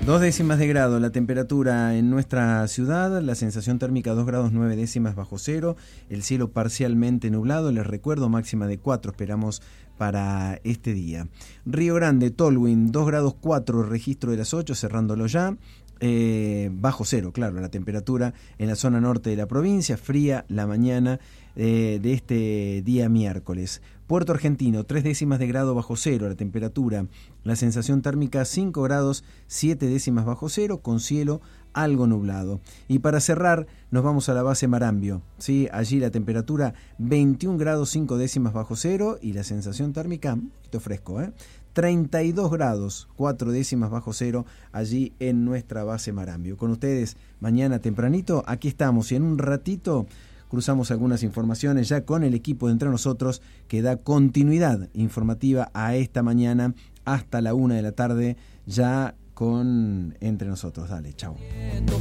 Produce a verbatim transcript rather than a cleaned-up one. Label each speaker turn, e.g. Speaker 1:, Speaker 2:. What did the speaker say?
Speaker 1: Dos décimas de grado la temperatura en nuestra ciudad, la sensación térmica dos grados nueve décimas bajo cero, el cielo parcialmente nublado, les recuerdo máxima de cuatro esperamos para este día. Río Grande, Tolwyn, dos grados cuatro, registro de las ocho, cerrándolo ya. Eh, bajo cero, claro, la temperatura en la zona norte de la provincia, fría la mañana eh, de este día miércoles. Puerto Argentino, tres décimas de grado bajo cero, la temperatura, la sensación térmica cinco grados siete décimas bajo cero, con cielo algo nublado. Y para cerrar, nos vamos a la base Marambio, ¿sí? Allí la temperatura veintiún grados cinco décimas bajo cero y la sensación térmica, un poquito fresco, ¿eh? treinta y dos grados, cuatro décimas bajo cero, allí en nuestra base Marambio. Con ustedes, mañana tempranito, aquí estamos y en un ratito cruzamos algunas informaciones ya con el equipo de Entre Nosotros que da continuidad informativa a esta mañana hasta la una de la tarde, ya con Entre Nosotros. Dale, chau.